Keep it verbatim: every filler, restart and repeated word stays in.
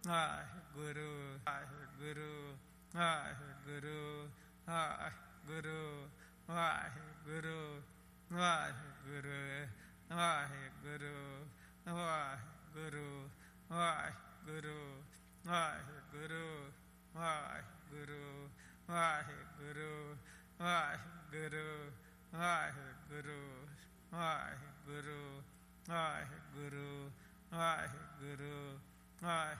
Waheguru Waheguru Waheguru Waheguru Waheguru Waheguru Waheguru Waheguru Waheguru Waheguru Waheguru Waheguru Waheguru Waheguru Waheguru Waheguru Waheguru ਵਾਹਿ